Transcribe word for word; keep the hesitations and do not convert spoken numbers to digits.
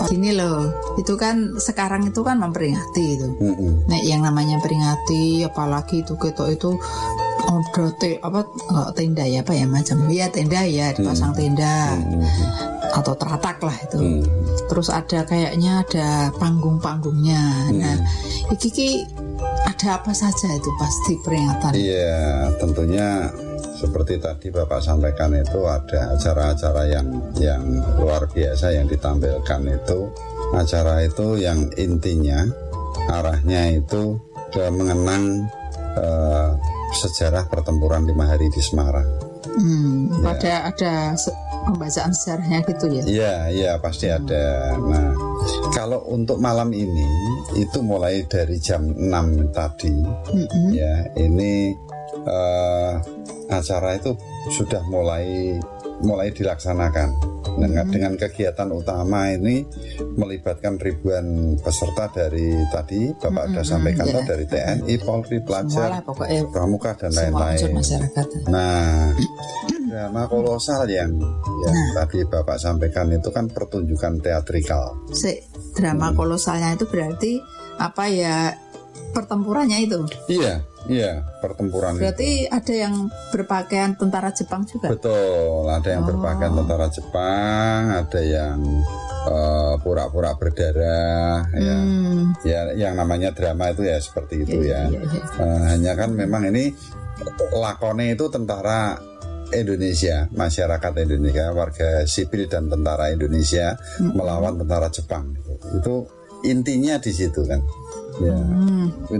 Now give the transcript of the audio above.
Gini loh, itu kan sekarang itu kan memperingati itu. Mm-mm. Nah, yang namanya peringati, apalagi itu ketok itu ada te, apa enggak tenda ya apa ya macam ya tenda ya dipasang tenda Mm-mm. atau teratak lah itu. Mm. Terus ada kayaknya ada panggung-panggungnya. Nah, iki ki ada apa saja itu pasti peringatan. Iya, tentunya seperti tadi Bapak sampaikan itu ada acara-acara yang yang luar biasa yang ditampilkan itu. Acara itu yang intinya arahnya itu ke mengenang eh, sejarah pertempuran lima hari di Semarang. Hmm, Ya. Ada ada se- pembacaan sejarahnya gitu ya. Iya, iya pasti ada. Nah, kalau untuk malam ini itu mulai dari jam enam tadi. Mm-mm. Ya, ini eh, acara itu sudah mulai mulai dilaksanakan. Dengan, Hmm. dengan kegiatan utama ini melibatkan ribuan peserta dari tadi Bapak sudah Mm-mm, sampaikan ya. tadi dari T N I, Polri, Semualah pelajar, pokoknya pramuka dan semua unsur lain-lain. masyarakat. Nah, drama kolosal yang yang Nah. tadi Bapak sampaikan itu kan pertunjukan teatrikal. Si drama kolosalnya itu berarti apa ya pertempurannya itu? Iya, iya, pertempuran itu. Berarti ada yang berpakaian tentara Jepang juga. Betul, ada yang Oh. berpakaian tentara Jepang, ada yang eh, pura-pura berdarah, ya. Hmm. Ya, yang namanya drama itu ya seperti itu Iya, ya. iya, iya. Eh, hanya kan memang ini lakone itu tentara Indonesia, masyarakat Indonesia, warga sipil dan tentara Indonesia Mm-mm. melawan tentara Jepang. Itu intinya di situ kan. Ya. Hmm.